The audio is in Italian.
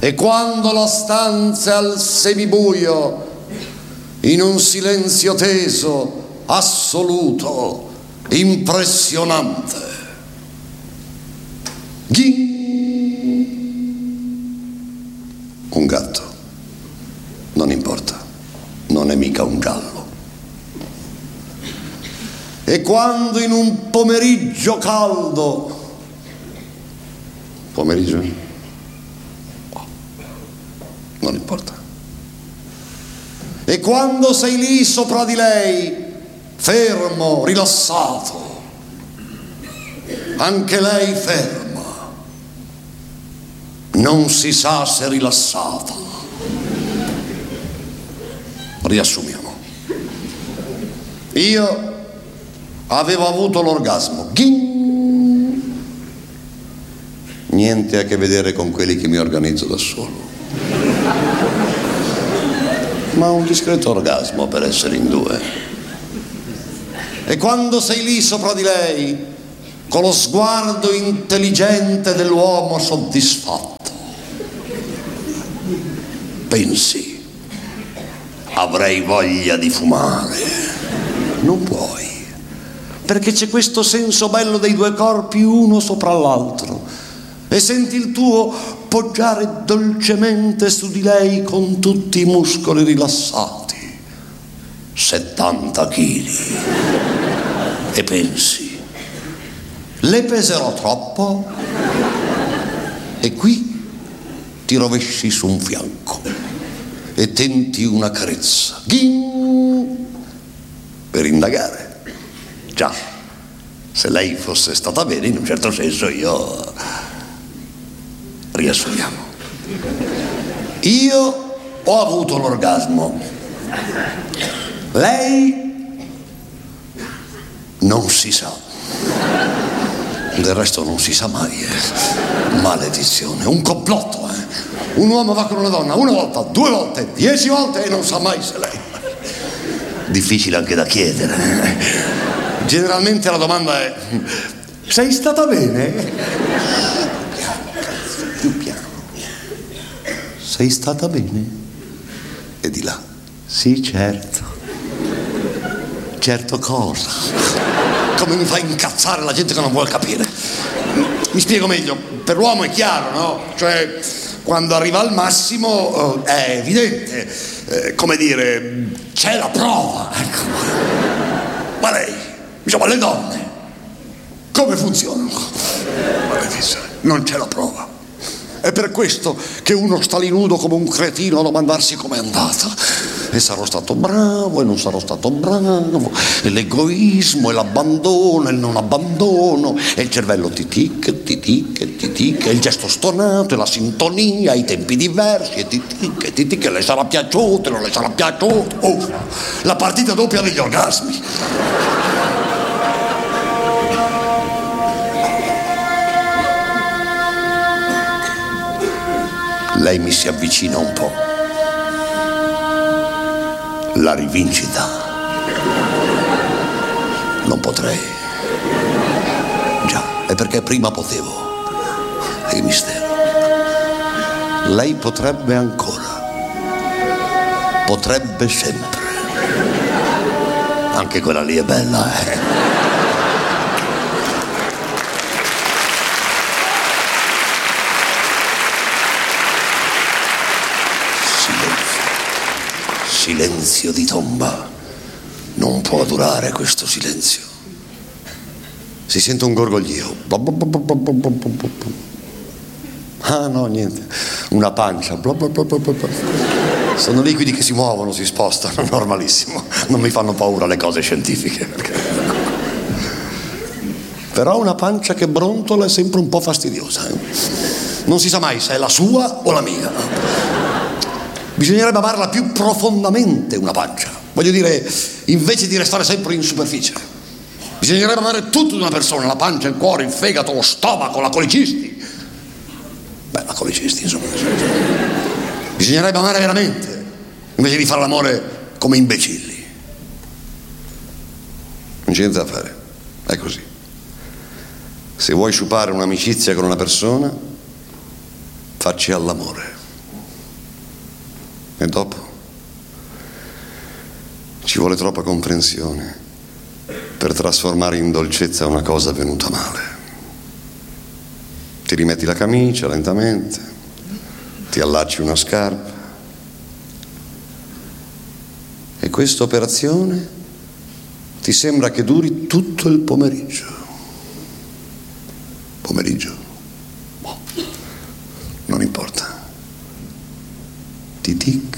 E quando la stanza è al semibuio, in un silenzio teso, assoluto, impressionante. Un gatto. Non importa, non è mica un gallo. E quando in un pomeriggio caldo, pomeriggio? Non importa. E quando sei lì sopra di lei, fermo, rilassato, anche lei ferma, non si sa se rilassata. Riassumiamo. Io avevo avuto l'orgasmo. Niente a che vedere con quelli che mi organizzo da solo. Ma un discreto orgasmo per essere in due. E quando sei lì sopra di lei, con lo sguardo intelligente dell'uomo soddisfatto, pensi: avrei voglia di fumare. Non puoi, perché c'è questo senso bello dei due corpi uno sopra l'altro, e senti il tuo poggiare dolcemente su di lei con tutti i muscoli rilassati. 70 chili. E pensi: le peserò troppo? E qui ti rovesci su un fianco e tenti una carezza per indagare. Già, se lei fosse stata bene, in un certo senso io... Riassumiamo. Io ho avuto l'orgasmo. Lei non si sa. Del resto non si sa mai. Maledizione, un complotto. Un uomo va con una donna una volta, 2 volte, 10 volte e non sa mai se lei. Difficile anche da chiedere. Generalmente la domanda è: sei stata bene? Più piano. Sei stata bene? E di là: sì, certo. Certo cosa? Come mi fa incazzare la gente che non vuole capire. Mi spiego meglio. Per l'uomo è chiaro, no? Cioè, quando arriva al massimo è evidente, come dire, c'è la prova, ecco. Ma lei, diciamo, le donne come funzionano? Non c'è la prova. È per questo che uno sta lì nudo come un cretino a domandarsi com'è andata. E sarò stato bravo e non sarò stato bravo. E l'egoismo e l'abbandono e il non abbandono. E il cervello titic, e il gesto stonato e la sintonia, i tempi diversi, e titic, e le sarà piaciuto e non le sarà piaciuto. Oh, la partita doppia degli orgasmi. Lei mi si avvicina un po'. La rivincita. Non potrei. Già, è perché prima potevo. È il mistero. Lei potrebbe ancora. Potrebbe sempre. Anche quella lì è bella, Silenzio di tomba. Non può durare questo silenzio. Si sente un gorgoglio. Ah no, niente. Una pancia. Sono liquidi che si muovono, si spostano, normalissimo. Non mi fanno paura le cose scientifiche. Però una pancia che brontola è sempre un po' fastidiosa. Non si sa mai se è la sua o la mia. Bisognerebbe amarla più profondamente una pancia. Voglio dire, invece di restare sempre in superficie. Bisognerebbe amare tutto di una persona: la pancia, il cuore, il fegato, lo stomaco, la colicisti. Beh, la colicisti, insomma. Bisognerebbe amare veramente, invece di fare l'amore come imbecilli. Non c'è niente da fare, è così. Se vuoi sciupare un'amicizia con una persona, facci all'amore. E dopo? Ci vuole troppa comprensione per trasformare in dolcezza una cosa venuta male. Ti rimetti la camicia lentamente, ti allacci una scarpa e questa operazione ti sembra che duri tutto il pomeriggio. Pomeriggio? Boh, non importa. Ti tic